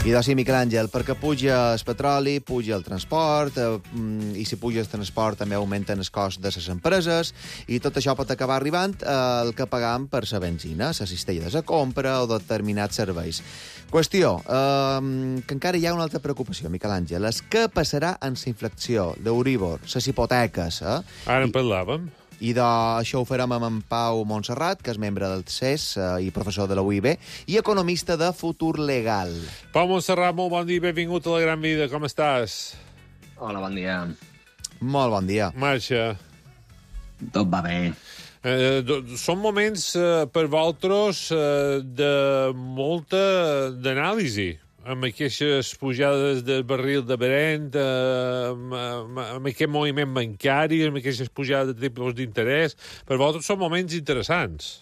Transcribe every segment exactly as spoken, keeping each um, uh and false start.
I doncs sí, Miquel Àngel, perquè puja el petroli, puja el transport, eh, i si puja el transport també augmenten els costs de les empreses, i tot això pot acabar arribant al que pagam per la benzina, la cistella de la compra o determinats serveis. Qüestió, eh, que encara hi ha una altra preocupació, Miquel Àngel, és què passarà amb la inflació d'Euribor, les hipoteques. Eh? Ara en I... parlàvem. I d'això ho farem amb en Pau Montserrat, que és membre del C E S eh, i professor de la U I B i economista de Futur Legal. Pau Montserrat, molt bon dia, benvingut a La Gran Vida, com estàs? Hola, bon dia. Molt bon dia. Marxa. Tot va bé. Eh, són moments eh, per vosaltres eh, de molta d'anàlisi, amb aquestes pujades del barril de Brent, eh, amb, amb, amb aquest moviment bancari, amb aquestes pujades de tipus d'interès. Per vosaltres són moments interessants.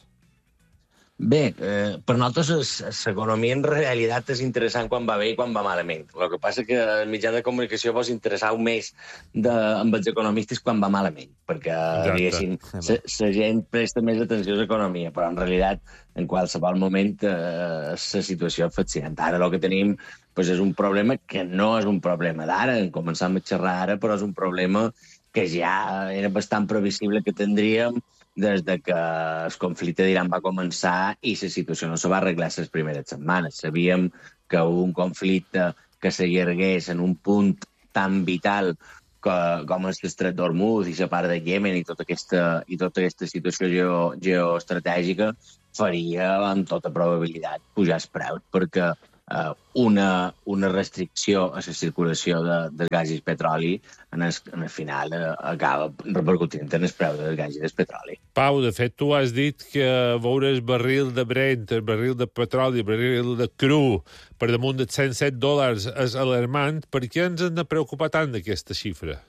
Bé, eh, per nosaltres l'economia en realitat és interessant quan va bé i quan va malament. El que passa que el mitjà de comunicació vos interessau més de, amb els economistes quan va malament, perquè, diguéssim, la gent presta més atenció a l'economia, però en realitat, en qualsevol moment, eh, la situació és fascinant. Ara el que tenim pues, és un problema que no és un problema d'ara, en començam a xerrar ara, però és un problema que ja era bastant previsible que tindríem des de que el conflicte d'Iran va començar i la situació no se va arreglar les primeres setmanes. Sabíem que un conflicte que s'allargués en un punt tan vital que, com és l'estret d'Hormuz i la part de Yemen i tota aquesta, i tota aquesta situació geo, geoestratègica faria, amb tota probabilitat, pujar els preus, perquè Uh, una, una restricció a la circulació de, del gas i el petroli en el, en el final uh, acaba repercutint en el preu del gas i del petroli. Pau, de fet, tu has dit que veure el barril de Brent, el barril de petroli, el barril de cru per damunt dels cent set dòlars és alarmant. Per què ens hem de preocupar tant d'aquesta xifra?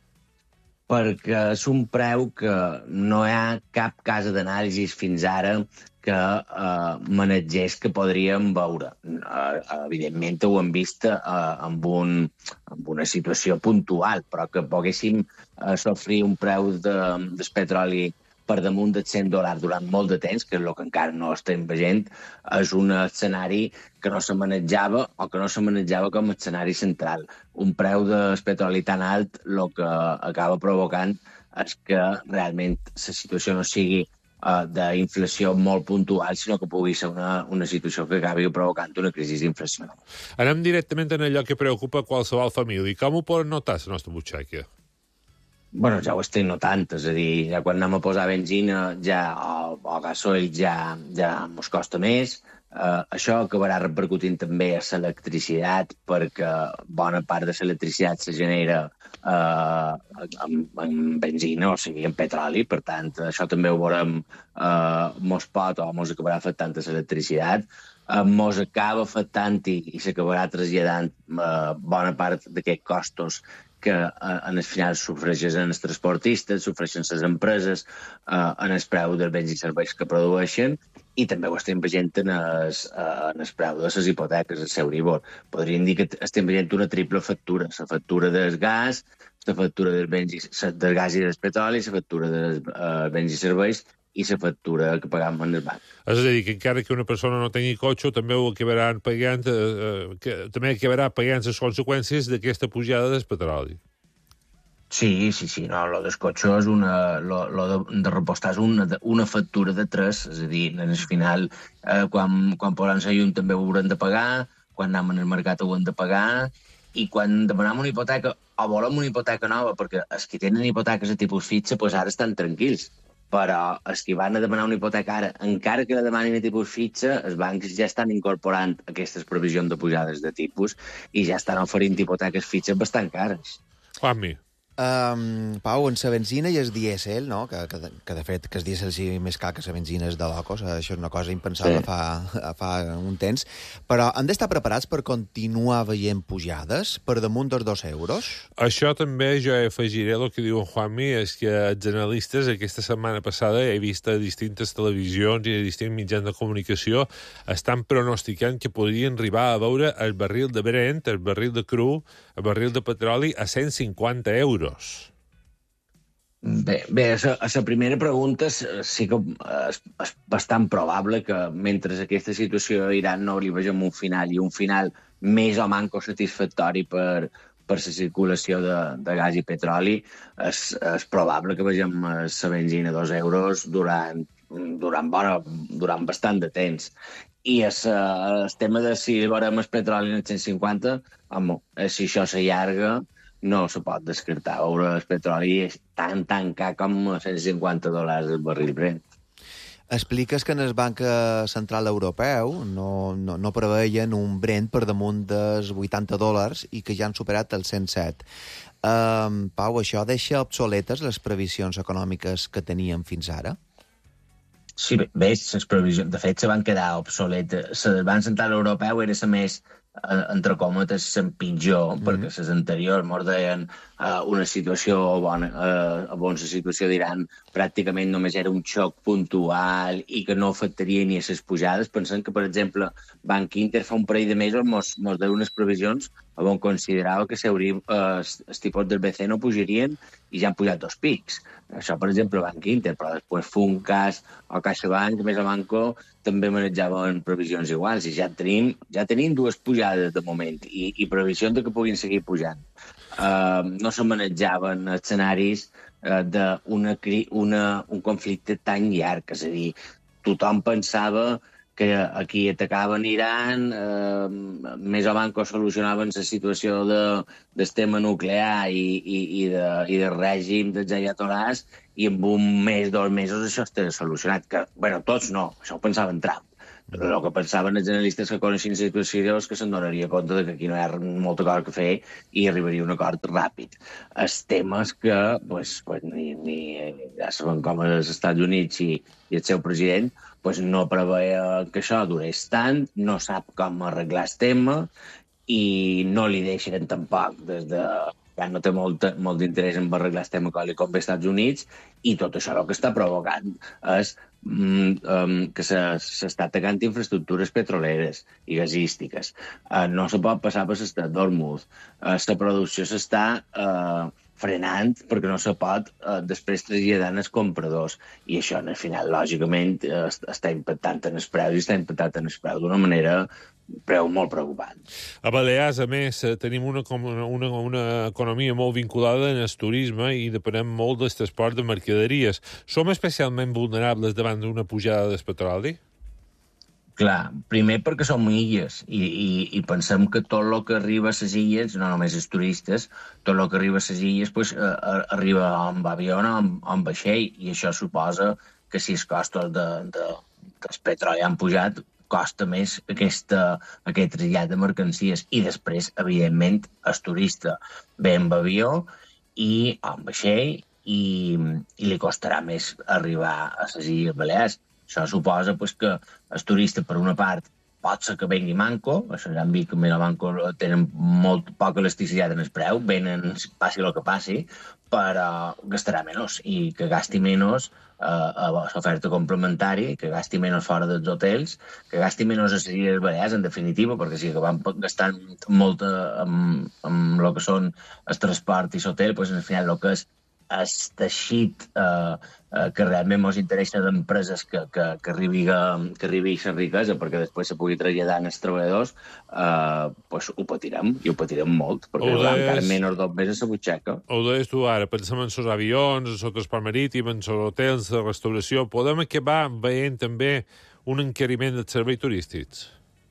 Perquè és un preu que no hi ha cap casa d'anàlisi fins ara que eh, manegés que podríem veure. Eh, evidentment ho hem vist eh, amb, un, amb una situació puntual, però que poguéssim eh, sofrir un preu de, del petroli per damunt dels cent dòlars durant molt de temps, que és el que encara no estem veient, és un escenari que no se manejava o que no se manejava com a escenari central. Un preu del petroli tan alt el que acaba provocant és que realment la situació no sigui uh, d'inflació molt puntual, sinó que pugui ser una, una situació que acabi provocant una crisi d'inflació. Anem directament en allò que preocupa qualsevol família. Com ho poden notar la nostra butxaca? Bueno, ja ho estic notant, és a dir, ja quan anem a posar benzina ja, o, o gasoil ja, ja mos costa més. Uh, això acabarà repercutint també a l'electricitat, perquè bona part de l'electricitat se genera uh, amb, amb benzina, o sigui, amb petroli. Per tant, això també ho veurem, uh, mos pot o mos acabarà afectant a l'electricitat. Uh, mos acaba afectant i, i s'acabarà traslladant uh, bona part d'aquests costos que eh, en el final sofreixen els transportistes, sofreixen les empreses, eh, en el preu dels béns i serveis que produeixen, i també ho estem veient en el, eh, en el preu de les hipoteques, el Euribor. Podríem dir que estem veient una triple factura, la factura del gas, la factura dels béns i, del gas i del petroli, la factura dels eh, béns i serveis, i la factura que pagam en el banc. És a dir, que encara que una persona no tingui cotxe, també ho acabaran pagant, eh, que, també acabarà pagant les conseqüències d'aquesta pujada del petroli. Sí, sí, sí, no, lo del cotxe és una... Lo, lo de, de repostar és una, una factura de tres, és a dir, en el final, eh, quan, quan posem la llum també ho haurem de pagar, quan anem al mercat ho hem de pagar, i quan demanem una hipoteca, o volem una hipoteca nova, perquè els que tenen hipoteques de tipus fitxa, doncs ara estan tranquils. Però els que van a demanar una hipoteca ara, encara que la demanin a tipus fitxa, els bancs ja estan incorporant aquestes previsions de pujades de tipus i ja estan oferint hipoteques fitxes bastant cares. Juanmi. Um, Pau, en la benzina i el dièsel, no? que, que, que de fet que el dièsel sigui més car que la benzina és de locos, això és una cosa impensable sí. fa, fa un temps, però han d'estar preparats per continuar veient pujades per damunt dels dos euros? Això també jo afegiré el que diu en Juanmi, és que els analistes aquesta setmana passada he vist a distintes televisions i a distints mitjans de comunicació estan pronosticant que podrien arribar a veure el barril de Brent, el barril de cru, el barril de petroli a cent cinquanta euros. Bé, bé, a la, a la primera pregunta sí que és, és bastant probable que mentre aquesta situació a Iran no li vegem un final i un final més o manco satisfactori per, per la circulació de, de gas i petroli, és, és probable que vegem la benzina a dos euros durant, durant, bona, durant bastant de temps. I el, el tema de si veurem el petroli en els cent cinquanta, home, si això s'allarga, no se pot descartar. Veure el petroli és tan, tan car com cent cinquanta dòlars el barril Brent. Expliques que en el Banc Central Europeu no, no, no preveien un Brent per damunt dels vuitanta dòlars i que ja han superat els cent set. Um, Pau, això deixa obsoletes les previsions econòmiques que teníem fins ara? Sí, bé, les previsions, de fet, se van quedar obsoletes. El Banc Central Europeu era la més, entre cometes, la pitjor, mm-hmm. perquè les anteriors mos deien uh, una situació bona, uh, bon, la situació d'Iran pràcticament només era un xoc puntual i que no afectaria ni a les pujades. Pensem que, per exemple, Banc Inter fa un parell de mesos mos, mos deia unes previsions on considerava que uh, els tipus del B C E no pujarien i ja han pujat dos pics. Això, per exemple, Banc Inter, però després Funcas o CaixaBank, més a Banco, també manejaven previsions iguals i ja tenim, ja tenim dues pujades de moment i, i previsions de que puguin seguir pujant. Uh, no se manejaven escenaris uh, d'un un conflicte tan llarg, és a dir, tothom pensava que aquí atacaven Iran, eh, més o menys solucionaven la situació de, del tema nuclear i, i, i, de, i del règim dels ayatolás, i en un mes, dos mesos, això està solucionat. Que, bueno, tots no, això ho pensaven Trump. Però el que pensaven els analistes que coneixien la situació és que se'n donaria compte de que aquí no hi ha molta cosa que fer i arribaria a un acord ràpid. Els temes que, pues, pues, ni, ni, ja saben com els Estats Units i, i el seu president, pues, no preveia que això durés tant, no sap com arreglar el tema i no li deixen tampoc des de... ja no té molt, molt d'interès en arreglar el tema com ve als Estats Units, i tot això el que està provocant és mm, um, que s'està atacant infraestructures petroleres i gasístiques. Uh, no se pot passar per l'Estret d'Hormuz. Uh, la producció s'està uh, frenant perquè no se pot uh, després traslladar els compradors. I això, al final, lògicament, uh, està impactant en els preus i està impactant en els preus d'una manera preu molt preocupant. A Balears, a més, tenim una, una, una economia molt vinculada en el turisme i depenem molt del transport de mercaderies. Som especialment vulnerables davant d'una pujada del petroli? Clar, primer perquè som illes i, i, i pensem que tot el que arriba a les illes, no només els turistes, tot el que arriba a les illes pues, eh, arriba amb avió o amb, amb vaixell, i això suposa que si els costos de, de, del petroli han pujat, costa més aquesta, aquest trasllat de mercancies. I després, evidentment, el turista ve amb avió i amb vaixell i, i li costarà més arribar a les Illes Balears. Això suposa pues, que el turista, per una part, pot ser que vengui manco, això ja hem vist que a Manco tenen molt poca elasticitat en el preu, venen, passi el que passi, però gastarà menys i que gasti menys eh, a l'oferta complementària, que gasti menys fora dels hotels, que gasti menys a les Illes Balears, en definitiva, perquè si van gastant molt amb, amb el que són el transport i l'hotel, doncs al final el que és el teixit eh, eh, que realment ens interessa d'empreses que, que, que arribi que arribi la riquesa perquè després se pugui traslladar als treballadors, eh, pues ho patirem, i ho patirem molt, perquè hi haurà encara menys dos mesos a la butxaca. Ho deies tu ara, pensem en els avions, en el transport marítim, en els hotels, la restauració. Podem acabar veient també un encariment dels serveis turístics?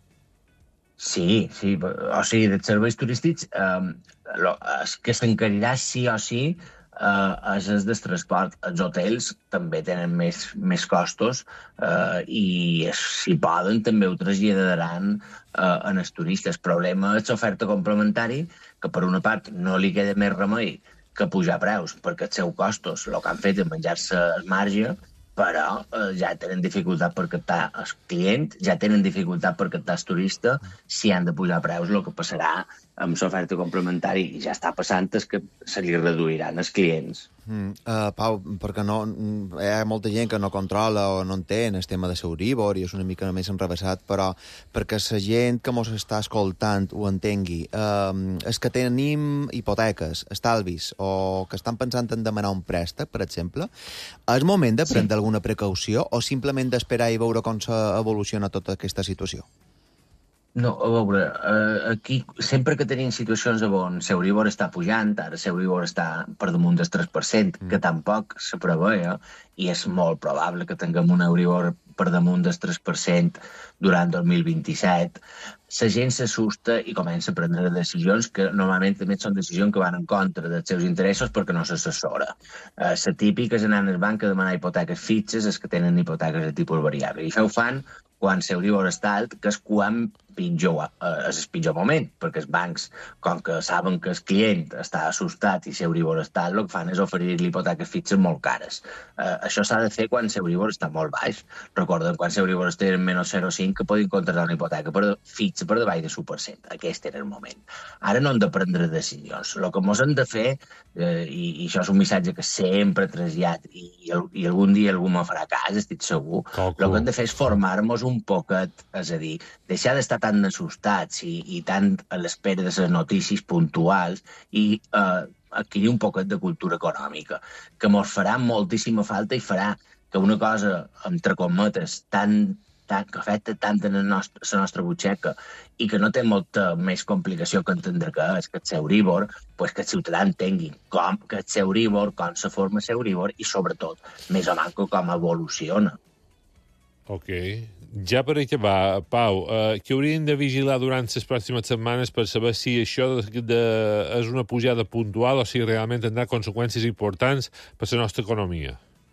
Sí, sí, o sigui, dels serveis turístics, eh, lo, es que s'encarirà sí o sí Uh, és el del transport. Els hotels també tenen més, més costos uh, i si poden també ho traslladaran uh, en els turistes. El problema és l'oferta complementari, que per una part no li queda més remei que pujar preus, perquè els seus costos el que han fet és menjar-se el marge, però uh, ja tenen dificultat per captar el client, ja tenen dificultat per captar el turista. Si han de pujar preus, el que passarà amb l'oferta complementària, i ja està passant és que se li reduiran els clients. Mm, uh, Pau, perquè no, hi ha molta gent que no controla o no entén el tema de l'Euribor i és una mica més enrevessat, però perquè la gent que mos està escoltant ho entengui, uh, és que tenim hipoteques, estalvis, o que estan pensant en demanar un préstec, per exemple, és moment de prendre sí. alguna precaució o simplement d'esperar i veure com s'evoluciona tota aquesta situació? No, a veure, eh, aquí sempre que tenim situacions on l'Euribor està pujant, ara l'Euribor està per damunt del tres per cent, mm. que tampoc se preveia, i és molt probable que tinguem un Euribor per damunt del tres per cent durant dos mil vint-i-set, la gent s'assusta i comença a prendre decisions que normalment també són decisions que van en contra dels seus interessos perquè no s'assessora. Eh, la típica és anar al banc a demanar hipoteques fixes, els que tenen hipoteques de tipus variable, i això ho fan quan l'Euribor està alt, que és quan pitjor, eh, és el pitjor moment, perquè els bancs, com que saben que el client està assustat i l'Euribor està alt, el que fan és oferir-li hipoteques fixes molt cares. Eh, això s'ha de fer quan l'Euribor està molt baix. Recordem, quan l'Euribor està en menys zero coma cinc, que podien contractar una hipoteca per, fixa per davall de l'u per cent. Aquest era el moment. Ara no hem de prendre decisions. El que ens hem de fer, eh, i, i això és un missatge que sempre he traslladat, i, i algun dia algú me farà cas, estic segur, el que hem de fer és formar-nos un poquet, és a dir, deixar d'estar tan assustats i, i tant a l'espera de les notícies puntuals i eh, adquirir un poquet de cultura econòmica, que ens farà moltíssima falta i farà que una cosa, entre cometes, tan, tan, que afecta tant a la nostra, la nostra butxaca i que no té molta més complicació que entendre que és que el Euribor, pues que els ciutadans entenguin com que el Euribor, com se forma el Euribor i, sobretot, més o menys com evoluciona. Ok. Ja per acabar, Pau, eh, què hauríem de vigilar durant les pròximes setmanes per saber si això de, de, és una pujada puntual o si realment tindrà conseqüències importants per la nostra economia?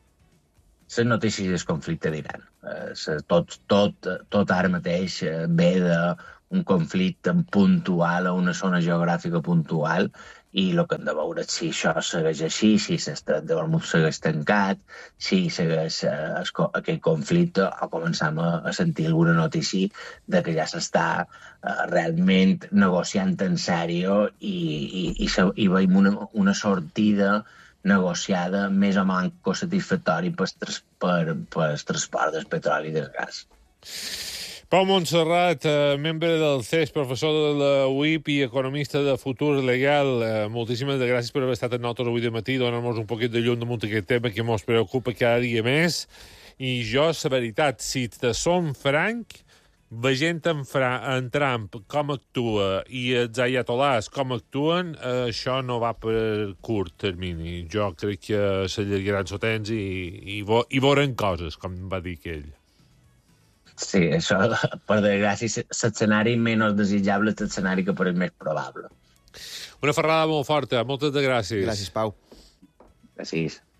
Les notícies del conflicte d'Iran. Eh, tot, tot, tot ara mateix eh, ve d'un conflicte puntual a una zona geogràfica puntual i el que hem de veure és si això segueix així, si l'estret de Hormuz segueix tancat, si segueix eh, aquest conflicte, o començam a, a sentir alguna notícia de que ja s'està eh, realment negociant en sèrio i, i, i, i veiem una, una sortida negociada més o menys satisfactori per, per, per el transport del petroli i del gas. Pau Montserrat, eh, membre del C E S, professor de la U I P i economista de Futur Legal, eh, moltíssimes gràcies per haver estat amb nosaltres avui de matí, donar-nos un poquet de llum damunt aquest tema que ens preocupa cada dia més. I jo, la veritat, si te som franc, veient en, Fra en Trump com actua i els ayatolás com actuen, eh, això no va per curt termini. Jo crec que s'allargaran el temps i, i, vo i veuran coses, com va dir que ell. Sí, això, per desgràcia, l'escenari menys desitjable és l'escenari que pareix més probable. Una ferrada molt forta. Moltes gràcies. Gràcies, Pau. Gràcies.